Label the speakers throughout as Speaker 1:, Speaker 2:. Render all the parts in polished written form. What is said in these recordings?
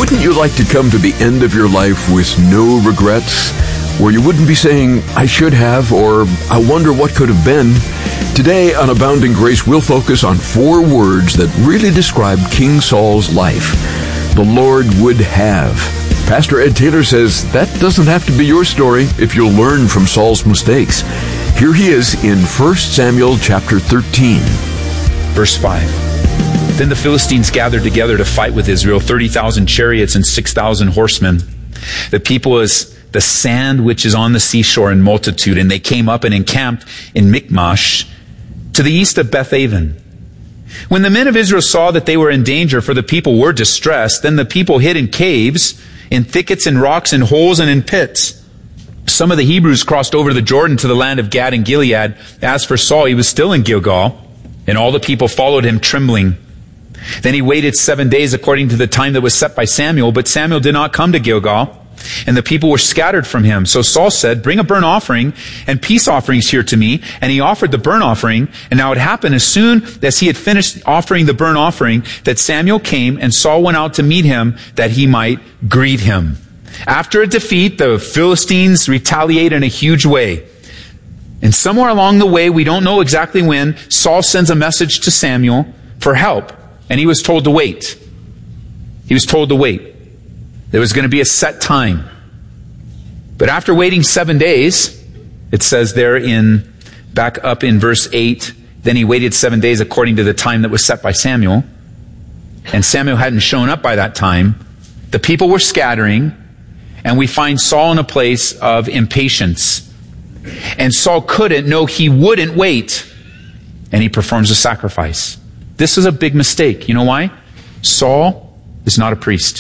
Speaker 1: Wouldn't you like to come to the end of your life with no regrets? Where you wouldn't be saying, I should have, or I wonder what could have been? Today on Abounding Grace, we'll focus on 4 words that really describe King Saul's life. The Lord would have. Pastor Ed Taylor says that doesn't have to be your story if you'll learn from Saul's mistakes. Here he is in 1 Samuel chapter 13.
Speaker 2: Verse 5. Then the Philistines gathered together to fight with Israel, 30,000 chariots and 6,000 horsemen. The people was the sand which is on the seashore in multitude, and they came up and encamped in Michmash to the east of Bethaven. When the men of Israel saw that they were in danger, for the people were distressed, then the people hid in caves, in thickets and rocks and holes and in pits. Some of the Hebrews crossed over the Jordan to the land of Gad and Gilead. As for Saul, he was still in Gilgal, and all the people followed him trembling. Then he waited 7 days according to the time that was set by Samuel, but Samuel did not come to Gilgal, and the people were scattered from him. So Saul said, bring a burnt offering and peace offerings here to me. And he offered the burnt offering. And now it happened as soon as he had finished offering the burnt offering that Samuel came, and Saul went out to meet him that he might greet him. After a defeat, the Philistines retaliate in a huge way. And somewhere along the way, we don't know exactly when, Saul sends a message to Samuel for help. And he was told to wait. He was told to wait. There was going to be a set time. But after waiting 7 days, it says there back up in verse 8, then he waited 7 days according to the time that was set by Samuel. And Samuel hadn't shown up by that time. The people were scattering, and we find Saul in a place of impatience. And Saul he wouldn't wait. And he performs a sacrifice. This is a big mistake. You know why? Saul is not a priest.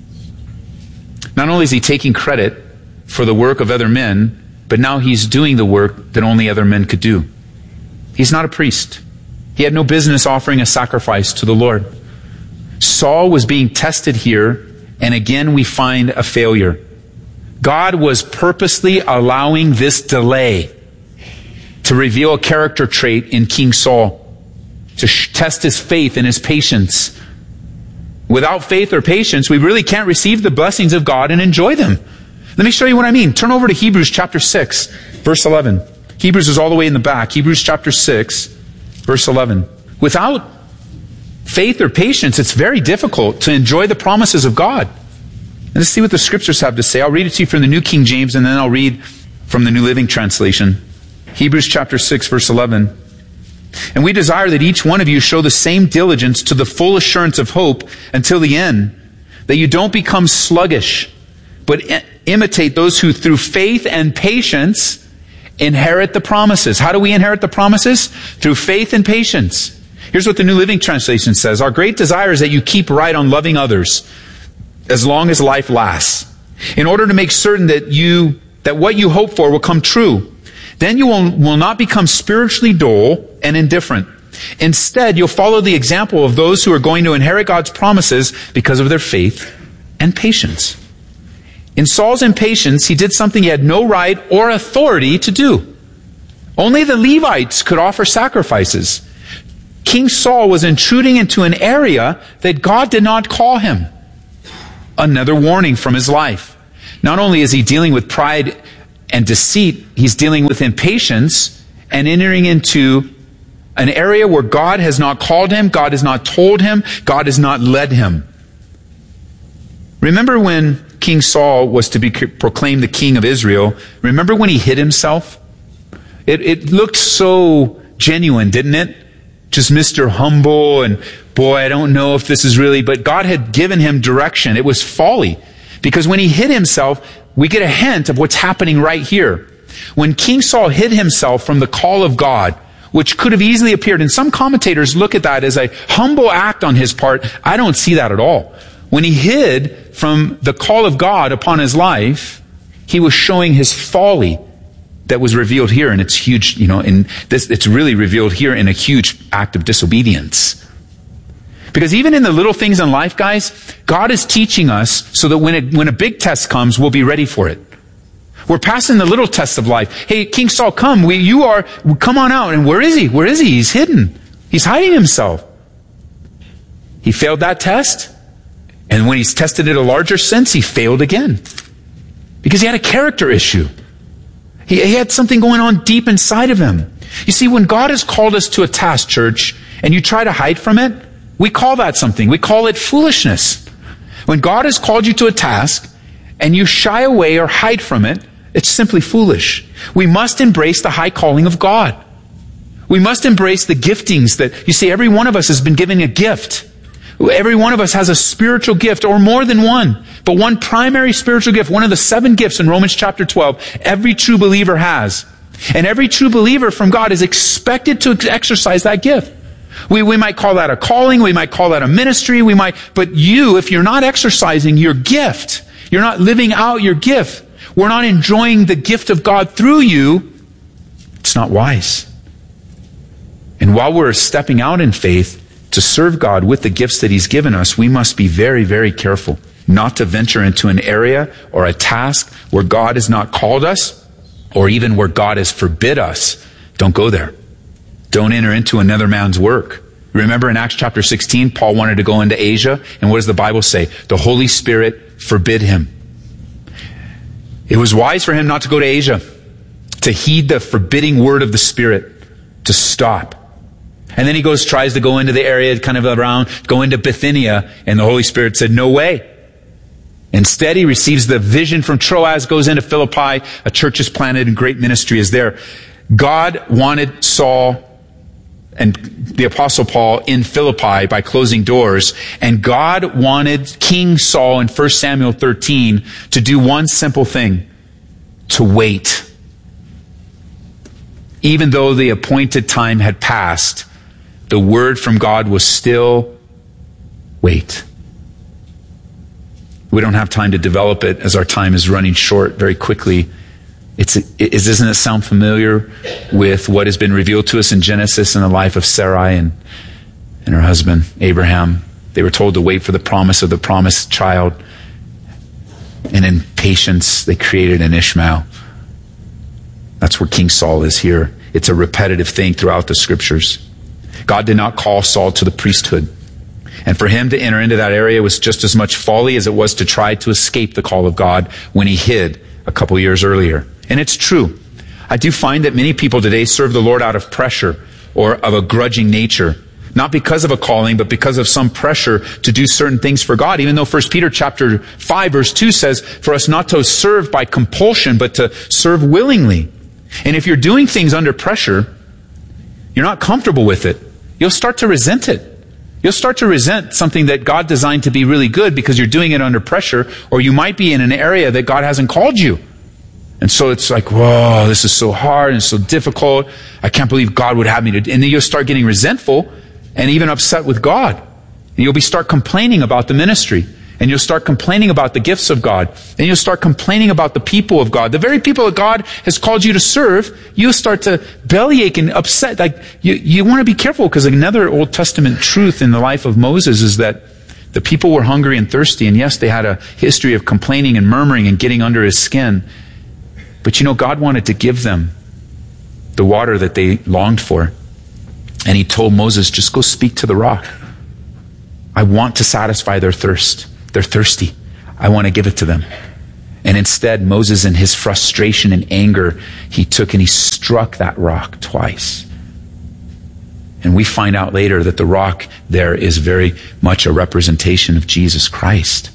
Speaker 2: Not only is he taking credit for the work of other men, but now he's doing the work that only other men could do. He's not a priest. He had no business offering a sacrifice to the Lord. Saul was being tested here, and again we find a failure. God was purposely allowing this delay to reveal a character trait in King Saul, to test his faith and his patience. Without faith or patience, we really can't receive the blessings of God and enjoy them. Let me show you what I mean. Turn over to Hebrews chapter 6, verse 11. Hebrews is all the way in the back. Hebrews chapter 6, verse 11. Without faith or patience, it's very difficult to enjoy the promises of God. And let's see what the scriptures have to say. I'll read it to you from the New King James, and then I'll read from the New Living Translation. Hebrews chapter 6, verse 11. And we desire that each one of you show the same diligence to the full assurance of hope until the end, that you don't become sluggish, but imitate those who through faith and patience inherit the promises. How do we inherit the promises? Through faith and patience. Here's what the New Living Translation says. Our great desire is that you keep right on loving others as long as life lasts, in order to make certain that what you hope for will come true. Then you will not become spiritually dull and indifferent. Instead, you'll follow the example of those who are going to inherit God's promises because of their faith and patience. In Saul's impatience, he did something he had no right or authority to do. Only the Levites could offer sacrifices. King Saul was intruding into an area that God did not call him. Another warning from his life. Not only is he dealing with pride and deceit, he's dealing with impatience and entering into an area where God has not called him, God has not told him, God has not led him. Remember when King Saul was to be proclaimed the king of Israel? Remember when he hid himself? It looked so genuine, didn't it? Just Mr. Humble, and boy, I don't know if this is really, but God had given him direction. It was folly. Because when he hid himself, we get a hint of what's happening right here. When King Saul hid himself from the call of God, which could have easily appeared, and some commentators look at that as a humble act on his part. I don't see that at all. When he hid from the call of God upon his life, he was showing his folly that was revealed here, and it's huge, it's really revealed here in a huge act of disobedience. Because even in the little things in life, guys, God is teaching us so that when a big test comes, we'll be ready for it. We're passing the little tests of life. Hey, King Saul, come. Come on out. And where is he? Where is he? He's hidden. He's hiding himself. He failed that test. And when he's tested at a larger sense, he failed again. Because he had a character issue. He had something going on deep inside of him. You see, when God has called us to a task, church, and you try to hide from it, we call that something. We call it foolishness. When God has called you to a task, and you shy away or hide from it, it's simply foolish. We must embrace the high calling of God. We must embrace the giftings that, you see, every one of us has been given a gift. Every one of us has a spiritual gift, or more than one. But one primary spiritual gift, one of the 7 gifts in Romans chapter 12, every true believer has. And every true believer from God is expected to exercise that gift. We might call that a calling, we might call that a ministry, but you, if you're not exercising your gift, you're not living out your gift, we're not enjoying the gift of God through you, it's not wise. And while we're stepping out in faith to serve God with the gifts that He's given us, we must be very, very careful not to venture into an area or a task where God has not called us, or even where God has forbid us. Don't go there. Don't enter into another man's work. Remember in Acts chapter 16, Paul wanted to go into Asia, and what does the Bible say? The Holy Spirit forbid him. It was wise for him not to go to Asia, to heed the forbidding word of the Spirit, to stop. And then he tries to go into the area kind of around, go into Bithynia, and the Holy Spirit said, no way. Instead, he receives the vision from Troas, goes into Philippi, a church is planted and great ministry is there. God wanted Saul and the Apostle Paul in Philippi by closing doors, and God wanted King Saul in 1 Samuel 13 to do one simple thing, to wait. Even though the appointed time had passed, the word from God was still wait. We don't have time to develop it as our time is running short very quickly. Doesn't it sound familiar with what has been revealed to us in Genesis in the life of Sarai and her husband, Abraham? They were told to wait for the promise of the promised child. And in patience, they created an Ishmael. That's where King Saul is here. It's a repetitive thing throughout the scriptures. God did not call Saul to the priesthood. And for him to enter into that area was just as much folly as it was to try to escape the call of God when he hid a couple years earlier. And it's true. I do find that many people today serve the Lord out of pressure or of a grudging nature. Not because of a calling, but because of some pressure to do certain things for God. Even though 1 Peter chapter 5 verse 2 says for us not to serve by compulsion, but to serve willingly. And if you're doing things under pressure, you're not comfortable with it. You'll start to resent it. You'll start to resent something that God designed to be really good because you're doing it under pressure, or you might be in an area that God hasn't called you. And so it's like, whoa, this is so hard and so difficult. I can't believe God would have me to... And then you'll start getting resentful and even upset with God. And you'll start complaining about the ministry. And you'll start complaining about the gifts of God. And you'll start complaining about the people of God. The very people that God has called you to serve, you'll start to bellyache and upset. Like you want to be careful, because another Old Testament truth in the life of Moses is that the people were hungry and thirsty. And yes, they had a history of complaining and murmuring and getting under his skin. But God wanted to give them the water that they longed for. And he told Moses, just go speak to the rock. I want to satisfy their thirst. They're thirsty. I want to give it to them. And instead, Moses, in his frustration and anger, he took and he struck that rock twice. And we find out later that the rock there is very much a representation of Jesus Christ.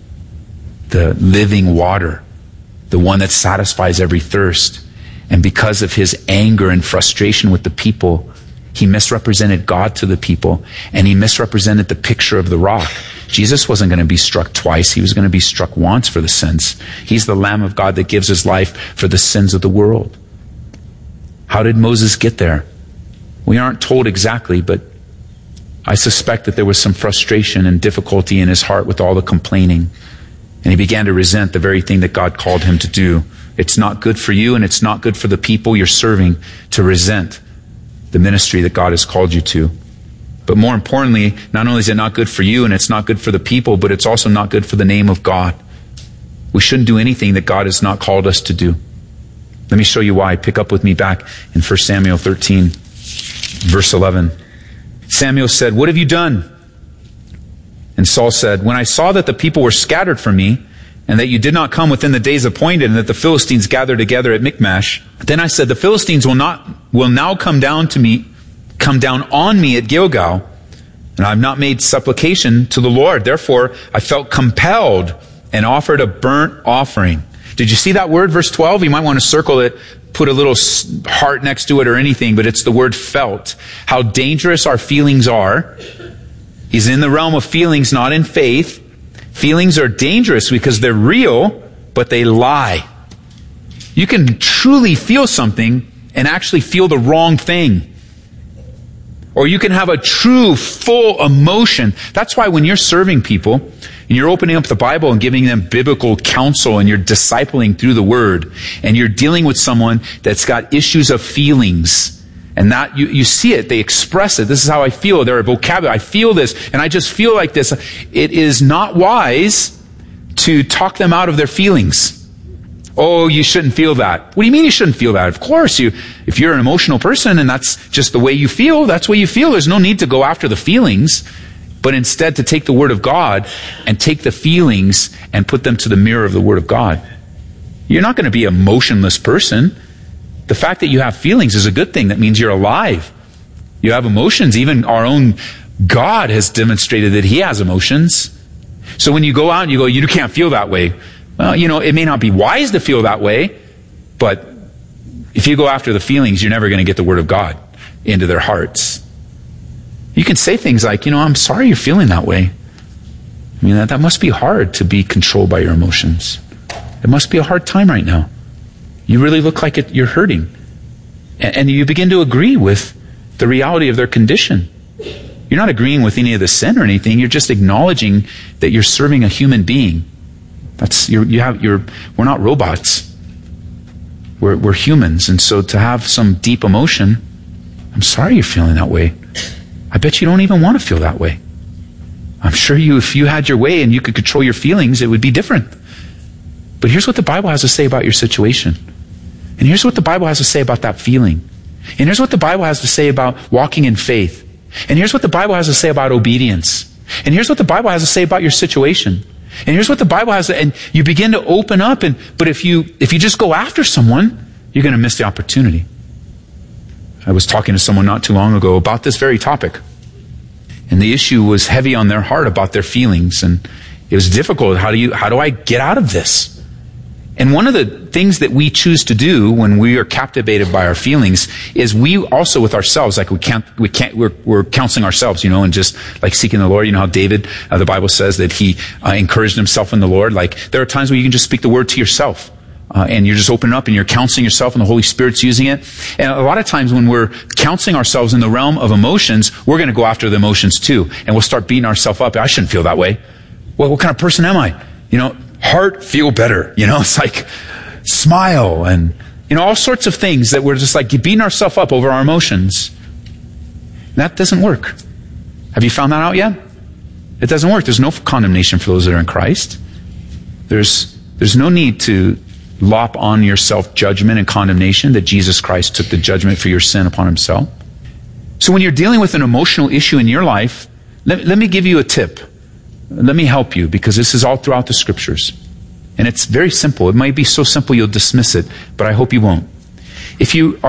Speaker 2: The living water. The one that satisfies every thirst. And because of his anger and frustration with the people, he misrepresented God to the people, and he misrepresented the picture of the rock. Jesus wasn't going to be struck twice. He was going to be struck once for the sins. He's the Lamb of God that gives his life for the sins of the world. How did Moses get there? We aren't told exactly, but I suspect that there was some frustration and difficulty in his heart with all the complaining. And he began to resent the very thing that God called him to do. It's not good for you, and it's not good for the people you're serving to resent the ministry that God has called you to. But more importantly, not only is it not good for you and it's not good for the people, but it's also not good for the name of God. We shouldn't do anything that God has not called us to do. Let me show you why. Pick up with me back in 1 Samuel 13, verse 11. Samuel said, "What have you done?" And Saul said, when I saw that the people were scattered from me, and that you did not come within the days appointed, and that the Philistines gathered together at Michmash, then I said, the Philistines will now come down on me at Gilgal, and I have not made supplication to the Lord. Therefore, I felt compelled and offered a burnt offering. Did you see that word, verse 12? You might want to circle it, put a little heart next to it or anything, but it's the word felt. How dangerous our feelings are. He's in the realm of feelings, not in faith. Feelings are dangerous because they're real, but they lie. You can truly feel something and actually feel the wrong thing. Or you can have a true, full emotion. That's why when you're serving people, and you're opening up the Bible and giving them biblical counsel, and you're discipling through the Word, and you're dealing with someone that's got issues of feelings, and that you see it, they express it. This is how I feel. They're a vocabulary. I feel this, and I just feel like this. It is not wise to talk them out of their feelings. Oh, you shouldn't feel that. What do you mean you shouldn't feel that? Of course, if you're an emotional person and that's just the way you feel, that's the way you feel. There's no need to go after the feelings, but instead to take the Word of God and take the feelings and put them to the mirror of the Word of God. You're not going to be a motionless person. The fact that you have feelings is a good thing. That means you're alive. You have emotions. Even our own God has demonstrated that He has emotions. So when you go out and you go, you can't feel that way. Well, it may not be wise to feel that way, but if you go after the feelings, you're never going to get the Word of God into their hearts. You can say things like, I'm sorry you're feeling that way. I mean, that must be hard to be controlled by your emotions. It must be a hard time right now. You really look like you're hurting. And you begin to agree with the reality of their condition. You're not agreeing with any of the sin or anything. You're just acknowledging that you're serving a human being. We're not robots. We're humans. And so to have some deep emotion, I'm sorry you're feeling that way. I bet you don't even want to feel that way. I'm sure if you had your way and you could control your feelings, it would be different. But here's what the Bible has to say about your situation. And here's what the Bible has to say about that feeling. And here's what the Bible has to say about walking in faith. And here's what the Bible has to say about obedience. And here's what the Bible has to say about your situation. And here's what the Bible has to, and you begin to open up, but if you just go after someone, you're going to miss the opportunity. I was talking to someone not too long ago about this very topic. And the issue was heavy on their heart about their feelings. And it was difficult. How do I get out of this? And one of the things that we choose to do when we are captivated by our feelings is we also with ourselves, like we're counseling ourselves, and just like seeking the Lord. You know how David, the Bible says that he encouraged himself in the Lord. Like there are times where you can just speak the word to yourself. And you're just opening up and you're counseling yourself and the Holy Spirit's using it. And a lot of times when we're counseling ourselves in the realm of emotions, we're going to go after the emotions too. And we'll start beating ourselves up. I shouldn't feel that way. Well, what kind of person am I? Heart, feel better. It's like smile and, all sorts of things that we're just like beating ourselves up over our emotions. That doesn't work. Have you found that out yet? It doesn't work. There's no condemnation for those that are in Christ. There's no need to lop on yourself judgment and condemnation, that Jesus Christ took the judgment for your sin upon Himself. So when you're dealing with an emotional issue in your life, let me give you a tip. Let me help you, because this is all throughout the Scriptures. And it's very simple. It might be so simple you'll dismiss it, but I hope you won't. If you